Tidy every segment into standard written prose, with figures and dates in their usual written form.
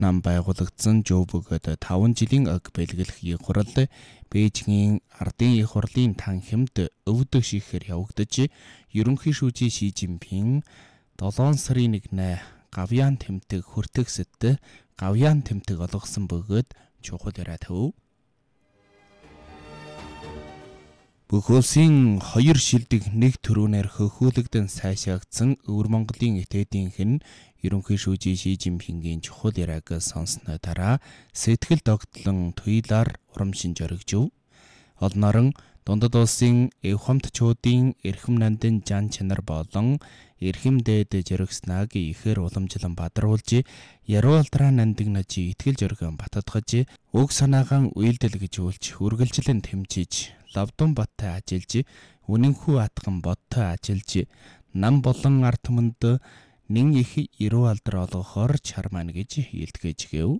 нам байгуулагдсан Жөбөгөд 5 жилийн ог бэлгэлэх их хурал Бээжингийн ардын их хурлын танхимд өвдөг шийхээр явагдаж ерөнхий шүүжийн Ши Жинпин 7 сарын 1-нд гавьяан тэмдэг хүртэгсэд гавьяан тэмдэг олгосон бөгөөд чухал яриа төв. Бүх улсын 2 шилдэг нэг төрөөнөр хөхүүлэгдэн сайшаагдсан Өвөр Монголын этгээдийнх нь ерөнхий шүүжийн Ши Жинпингийн чухал яриаг сонссны дараа сэтгэл догтлон туйлаар урамшин жоригжв. Олнорон дундад улсын эвхамтчуудын эрхэм нандин жан чанар болон эрхэм дээд жоригснаг ихээр уламжлан бадруулж яруу алдраа нандинаж итгэл жоргон батадгаж уг санаагаан үйлдэл гэж үйлч үргэлжлэн тэмчиж лавдун баттай ажиллаж үнэнхүү атган бодтой ажиллаж нам болон ард түмэнд нэн их яруу алдар олгохоор чармана гэж илтгэж гэв.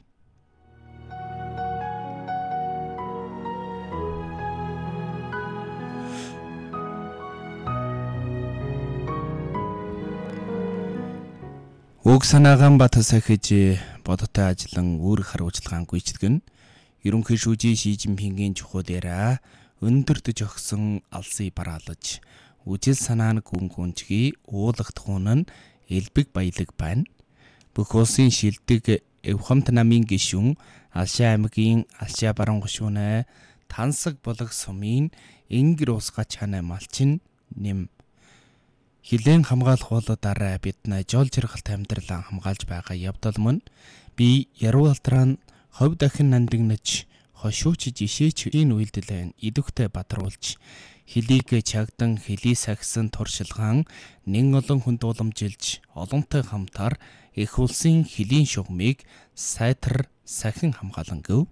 Уг санаагаан бат сахиж бодтой ажиллан үүрэг хариуцлагаан гүйцэтгэн ерөнхий шүүжийн Ши Жинпингийн чухал яриа өндөрдөж өгсөн алсыг бараалж үжил санааны гүнгүнчгийг уулгах хүн нь элбэг баялаг байна. Бүх улсын шилдэг эвхамт намын гишүүн Алшаа аймгийн Алшаа баруун гишүүнээ тансаг болог сумын энгэр усга чанаа малчин нэм хилэн хамгаалах бол дараа биднээ жол жиргалт амьдралаа хамгаалж байгаа явдал мөн би яруу алтраа хов дахин нандинаж хошуучж ишээч энэ үйлдэлээ идэвхтэй бадруулж хилийг чагдан хилий сагсан туршилгаан нэн олон хүнд уламжилж олонтой хамтаар их улсын хилийн шугамыг сайтар сахин хамгаалан гэв.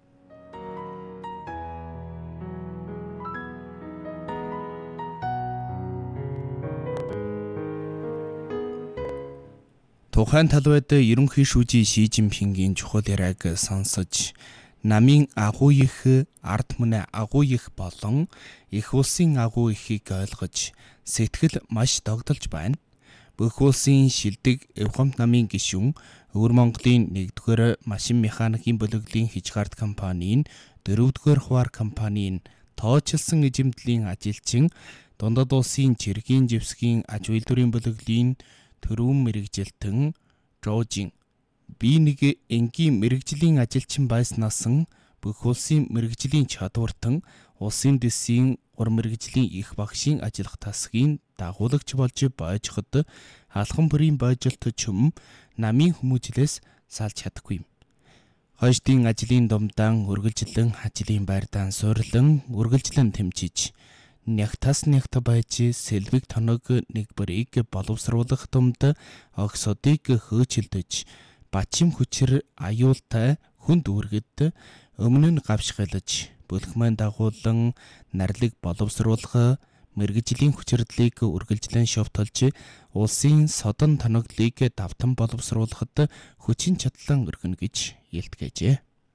Тухайн талбайд ерөнхий шүүжийн Ши Жинпингийн чухал яриаг сонсож намын агуу их ард түмний агуу их болон их улсын агуу ихийг ойлгож сэтгэл маш догдолж байна. Бүх улсын шилдэг эвхамт намын гишүүн Өвөр Монголын 1-р машин механикийн бүлэглэлийн хижгард компанийн 4-р хуваар компанийн тооцолсон эзэмдлийн ажилчин дундад улсын цэргийн живсгийн аж үйлдвэрийн бүлэглэлийн төрүүн мэрэгжилтэн Жожин би нэг энгийн мэрэгжлийн ажилчин байснаас бүх улсын мэрэгжлийн чадвартан улсын дэсийн ур мэрэгжлийн их багшийн ажиллах тасгийн дагуулагч болж бойжоход алхан бүрийн бойжилт чөм намын хүмүүжлээс салж чадахгүй юм. Хойштын ажлын думдаан үргэлжлэн ажлын байрдаан суурлан үргэлжлэн тэмчиж нягтас нягт байж сэлвэг тоног нэг бүрийг боловсруулах думд огсодыг хөөчилдөж бачим хүчээр аюултай хүнд үүргэд өмнө нь гавшгайлж бөлхмэн дагуулан нарлиг боловсруулах мэрэгжлийн хүчирдлийг үргэлжлэн шовтолж улсын содон тоноглыг давтан боловсруулахад хүчин чадлан өргөнө гэж илтгэжээ.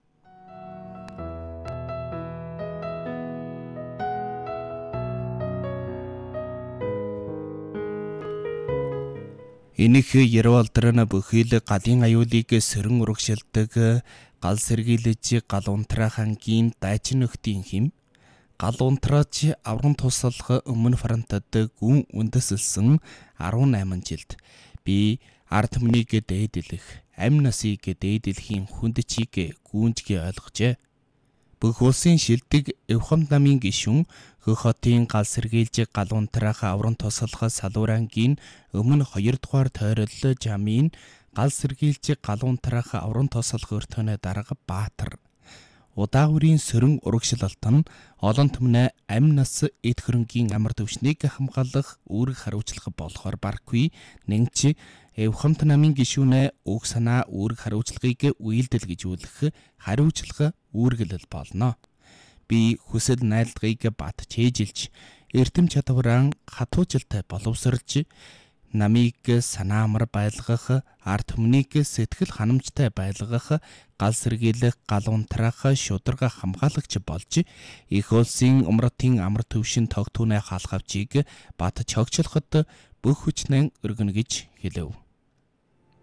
Энийх яруу алдраа бүхэл галын аюулыг сөрөн урагшилдаг гал сэргийлж гал унтраа хангийн дайчин нөхдийн хим гал унтраач аврам тусалх өмнө фронтод гүн үндэслсэн 18 жилд би ард түмнийг дээдэлэх амь насыг дээдэлхийн хүндчийг гүнжги ойлгожээ. Бүх улсын шилдэг эвхамт намын гишүүн Хөх хотын гал сэргийлж гал унтраах аврам тусалх салуурангийн өмнө 2 дугаар тойрол жамын гал сэргийлж гал унтраах аврам тусалх өртөнө дарга Баатар удаагүрийн сөрөн урагшлалт нь олон түмнээ амь нас эд хөрөнгийн амар төвшнийг хамгаалах үүрэг хариуцлага болохоор баргүй нэгч эвхамт намын гишүүнээ уг санаа үүрэг хариуцлагыг үйлдэл гэж үлдэх хариуцлага үүргэлэл болно. Би хүсэл найдлагыг бат чэжилж эрдэм чадвараа хатуужилтай боловсролж намыг санаамар байлгах ард түмнийг сэтгэл ханамжтай байлгах гал сэргийлэх гал унтраах шударга хамгаалагч болж их улсын умратын амар төвшин тогтүүнэ хаалгавчийг бат чогчлоход бүх хүчнээ өргөнө гэж хэлэв.